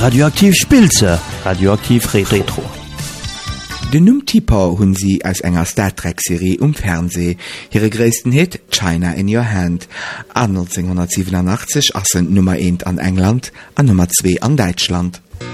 Radioaktiv Spilze, radioaktiv Retro. Den Nummtyper hunn sie aus enger Star Trek-Serie Fernseh. Ihre größten Hit China in Your Hand. An 1987 assen Nummer 1 an England, an Nummer 2 an Deutschland.